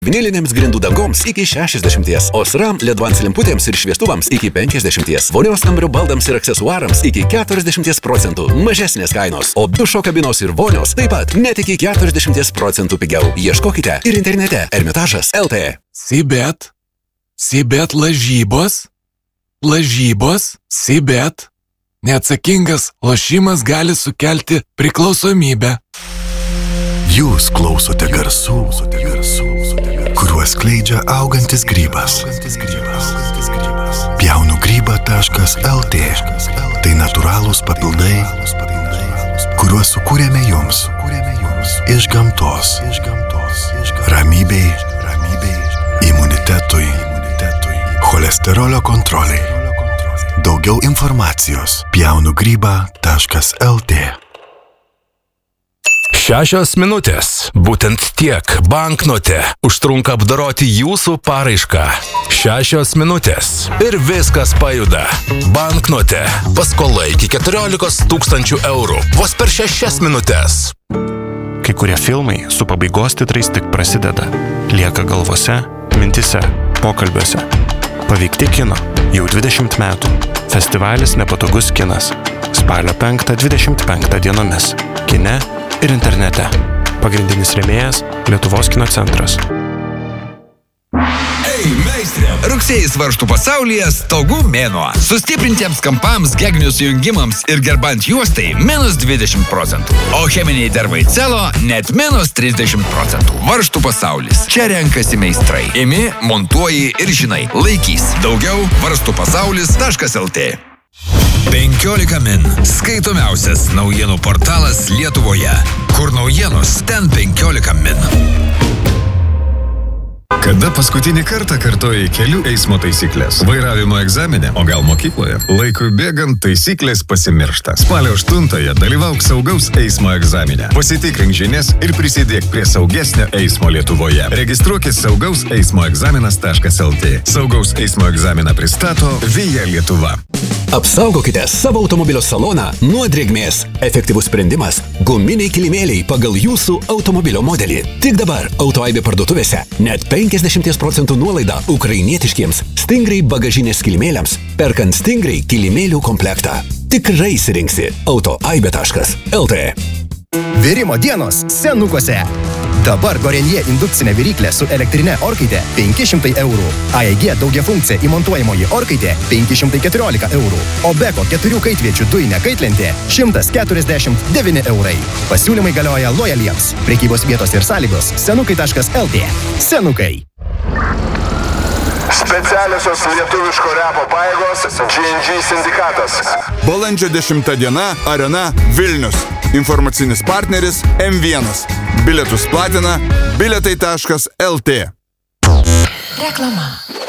Vinilinėms grindų dangoms iki 60, Osram ledvans lemputėms ir šviestuvams iki 50, vonios kambario baldams ir aksesuarams iki 40% mažesnės kainos, o dušo kabinos ir vonios taip pat net iki 40% pigiau. Ieškokite ir internete Ermitažas LT. Sibet lažybos? Sibet. Neatsakingas lošimas gali sukelti priklausomybę. Jūs klausote garsų, kuriuos skleidžia augantis grybas. Pjaunugryba.lt. Tai natūralūs papildai, kuriuos sukūrėme jums. Iš gamtos. Ramybei, imunitetui, cholesterolio kontroliai. Daugiau informacijos pjaunugryba.lt. 6 minutės. Būtent tiek banknote užtrunka apdoroti jūsų paraišką. 6 minutės. Ir viskas pajuda. Banknote. Paskola iki 14 000 eurų. Vos per 6 minutės. Kai kurie filmai su pabaigos titrais tik prasideda. Lieka galvose, mintise, pokalbiuose. Paveikti kino. Jau 20 metų. Festivalis Nepatogus kinas. Spalio 5-25 dienomis. Kine ir internete. Pagrindinis rėmėjas Lietuvos kino centras. Ei, meistrė! Rugsėjais varžtų pasaulyje stogų mėnuo. Sustiprintiems kampams, gegnių sujungimams ir gerbant juostai -20%. O cheminiai darbai celo net -30%. Varžtų pasaulis. Čia renkasi meistrai. Imi, montuoji ir žinai. Laikys. Daugiau varstupasaulis.lt. 15 min. Skaitomiausias naujienų portalas Lietuvoje. Kur naujienos, ten 15 min. Kada paskutinį kartą kartojai kelių eismo taisyklės? Vairavimo egzamine, o gal mokykloje? Laikui bėgant taisyklės pasimiršta. Spalio 8-ąją dalyvauk saugaus eismo egzamine. Pasitikrink žinias ir prisidėk prie saugesnio eismo Lietuvoje. Registruokis saugauseismoegzaminas.lt. Saugaus eismo egzaminą pristato Via Lietuva. Apsaugokite savo automobilio saloną nuo drėgmės. Efektyvus sprendimas – guminiai kilimėliai pagal jūsų automobilio modelį. Tik dabar Autoaibė parduotuvėse net 50% nuolaida ukrainietiškiems Stingray bagažinės kilimėliams, perkant Stingray kilimėlių komplektą. Tikrai įsirinksi autoaibė.lt. Virimo dienos Senukuose. Dabar Gorenje indukcinė viryklė su elektrinė orkaitė 500 eurų. AEG daugiafunkcija įmontuojamoji orkaitė 514 eurų. O Beko 4 kaitviečių dujinė kaitlentė 149 eurai. Pasiūlymai galioja lojaliems. Prekybos vietos ir sąlygos senukai.lt. Senukai. Specialiosios lietuviško repo pajėgos G&G sindikatas. Balandžio 10 diena, Arena, Vilnius. Informacinis partneris M1. Bilietus platina bilietai.lt. Reklama.